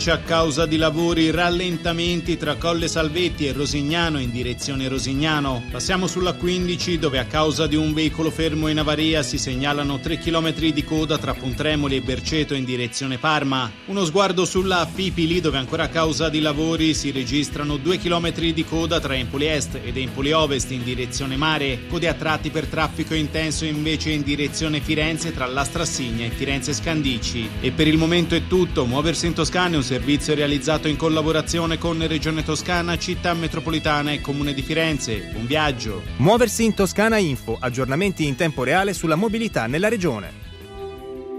A causa di lavori, rallentamenti tra Colle Salvetti e Rosignano in direzione Rosignano. Passiamo sulla 15 dove a causa di un veicolo fermo in avaria si segnalano 3 km di coda tra Pontremoli e Berceto in direzione Parma. Uno sguardo sulla Fipili dove ancora a causa di lavori si registrano 2 km di coda tra Empoli Est ed Empoli Ovest in direzione Mare. Code a tratti per traffico intenso invece in direzione Firenze tra La Strassigna e Firenze Scandicci. E per il momento è tutto. Muoversi in Toscana è un servizio realizzato in collaborazione con Regione Toscana, Città Metropolitana e Comune di Firenze. Buon viaggio! Muoversi in Toscana Info, aggiornamenti in tempo reale sulla mobilità nella regione.